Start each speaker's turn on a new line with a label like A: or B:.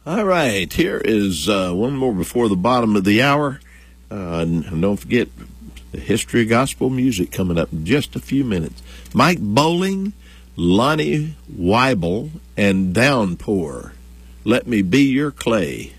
A: All right, here is one more before the bottom of the hour. And don't forget the history of gospel music coming up in just a few minutes. Mike Bowling, Lonnie Weibel, and Downpour. Let Me Be Your Clay.